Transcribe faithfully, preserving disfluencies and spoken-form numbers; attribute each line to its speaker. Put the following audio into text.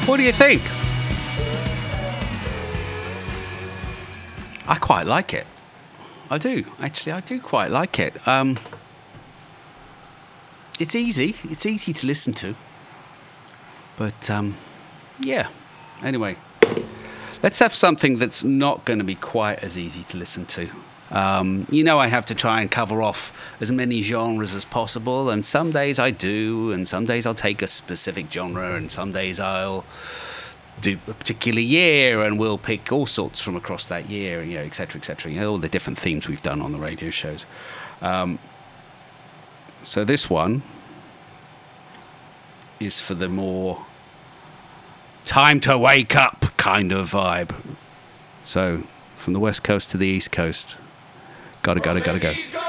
Speaker 1: What do you think? I quite like it. I do. Actually, I do quite like it. Um, it's easy. It's easy to listen to. But, um, yeah. Anyway, let's have something that's not going to be quite as easy to listen to. Um, you know, I have to try and cover off as many genres as possible, and some days I do, and some days I'll take a specific genre, and some days I'll do a particular year, and we'll pick all sorts from across that year, you know, et cetera, et cetera. You know, all the different themes we've done on the radio shows. Um, so this one is for the more time to wake up kind of vibe. So from the west coast to the east coast, gotta, gotta, gotta go.